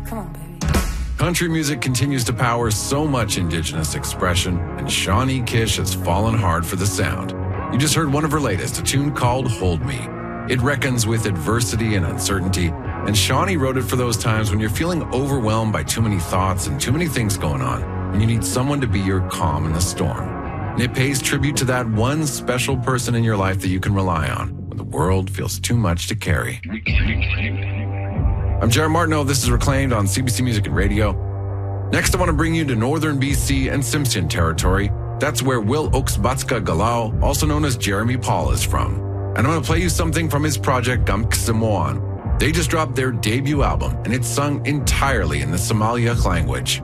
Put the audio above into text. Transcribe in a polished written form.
Come on, baby. Country music continues to power so much indigenous expression, and Shawnee Kish has fallen hard for the sound. You just heard one of her latest, a tune called Hold Me. It reckons with adversity and uncertainty, and Shawnee wrote it for those times when you're feeling overwhelmed by too many thoughts and too many things going on, and you need someone to be your calm in the storm. And it pays tribute to that one special person in your life that you can rely on when the world feels too much to carry. I'm Jared Martineau. This is Reclaimed on CBC Music and Radio. Next, I want to bring you to northern BC and Simpson territory. That's where Will Oksbatska Galau, also known as Jeremy Paul, is from. And I'm going to play you something from his project Gamksamoan. They just dropped their debut album, and it's sung entirely in the Somaliak language.